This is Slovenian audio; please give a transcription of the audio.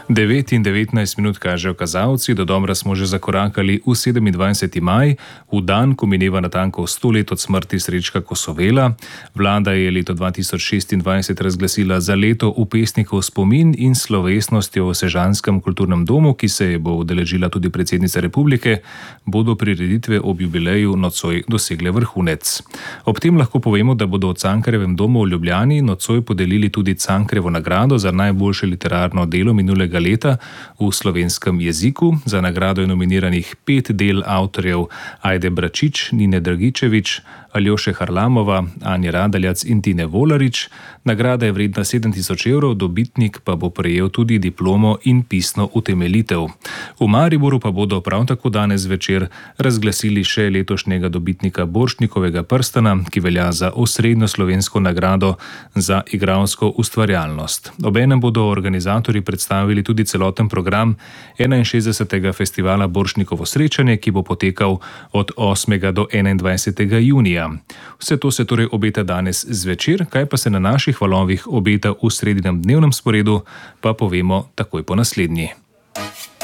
9 in 19 minut kažejo kazalci, do dobra smo že zakorakali v 27. maj, v dan, ko mineva natanko 100 let od smrti Srečka Kosovela. Vlada je leto 2026 razglasila za leto upesnikov spomin in slovesnostjo v Sežanskem kulturnem domu, ki se je bo udeležila tudi predsednica republike, bodo prireditve ob jubileju nocoj dosegle vrhunec. Ob tem lahko povemo, da bodo v Cankarjevem domu v Ljubljani nocoj podelili tudi Cankarjevo nagrado za najboljše literarno delo minulega leta v slovenskem jeziku. Za nagrado je nominiranih 5 del avtorjev Ajde Bračič, Nine Dragičevič, Aljoše Harlamova, Anje Radaljac in Tine Volarič. Nagrada je vredna 7.000 evrov, dobitnik pa bo prejel tudi diplomo in pisno utemeljitev. V Mariboru pa bodo prav tako danes večer razglasili še letošnjega dobitnika Borštnikovega prstana, ki velja za osrednjo slovensko nagrado za igralsko ustvarjalnost. Obenem bodo organizatorji predstavili tudi celoten program 61. festivala Borštnikovo srečanje, ki bo potekal od 8. do 21. junija. Vse to se torej obeta danes zvečer, kaj pa se na naših valovih obeta v sredinem dnevnem sporedu, pa povemo takoj po naslednji.